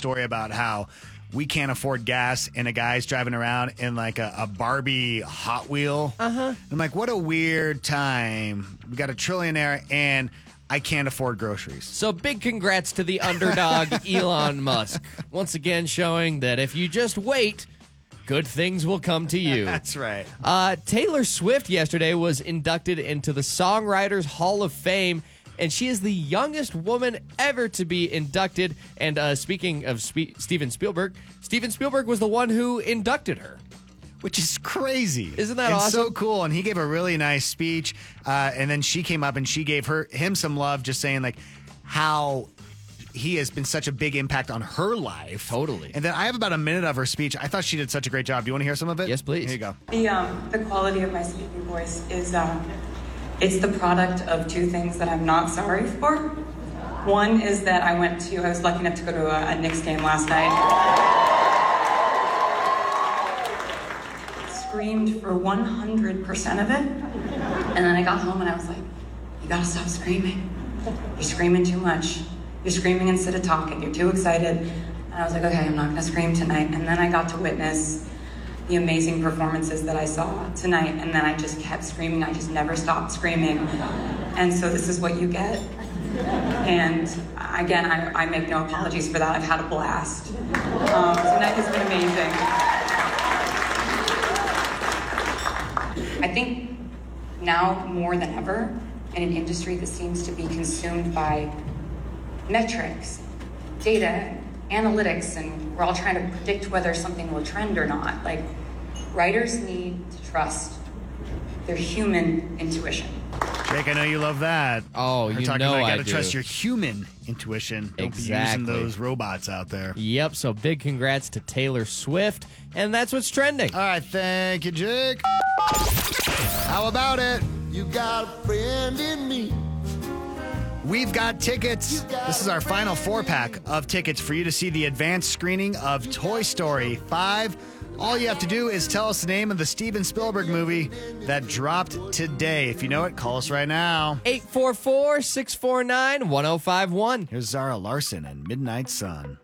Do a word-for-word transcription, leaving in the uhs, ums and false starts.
story about how we can't afford gas, and a guy's driving around in like a, a Barbie Hot Wheel. Uh-huh. I'm like, what a weird time. We got a trillionaire, and I can't afford groceries. So big congrats to the underdog, Elon Musk. Once again showing that if you just wait, good things will come to you. That's right. Uh, Taylor Swift yesterday was inducted into the Songwriters Hall of Fame, and she is the youngest woman ever to be inducted. And uh, speaking of Spe- Steven Spielberg, Steven Spielberg was the one who inducted her. Which is crazy. Isn't that and awesome? so cool. And he gave a really nice speech. Uh, and then she came up and she gave her him some love, just saying like how he has been such a big impact on her life. Totally. And then I have about a minute of her speech. I thought she did such a great job. Do you want to hear some of it? Yes, please. Here you go. The um, the quality of my speaking voice is um, it's the product of two things that I'm not sorry for. One is that I went to I was lucky enough to go to a, a Knicks game last night. Screamed for one hundred percent of it, and then I got home and I was like, "You gotta stop screaming. You're screaming too much. You're screaming instead of talking. You're too excited." And I was like, "Okay, I'm not gonna scream tonight." And then I got to witness the amazing performances that I saw tonight, and then I just kept screaming. I just never stopped screaming. And so this is what you get. And again, I, I make no apologies for that. I've had a blast. Um, tonight has been amazing. I think now more than ever, in an industry that seems to be consumed by metrics, data, analytics, and we're all trying to predict whether something will trend or not. Like, writers need to trust their human intuition. Jake, I know you love that. Oh, We're you talking know about I gotta do. trust your human intuition. Don't Exactly. be using those robots out there. Yep, so big congrats to Taylor Swift, and that's what's trending. All right, thank you, Jake. How about it? You got a friend in me. We've got tickets. This is our final four-pack of tickets for you to see the advanced screening of Toy Story five. All you have to do is tell us the name of the Steven Spielberg movie that dropped today. If you know it, call us right now. eight four four, six four nine, one oh five one. Here's Zara Larson and Midnight Sun.